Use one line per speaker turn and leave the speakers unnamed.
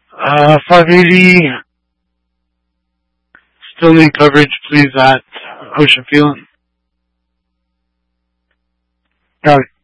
580. Still need coverage, please, at Ocean Field. Got it.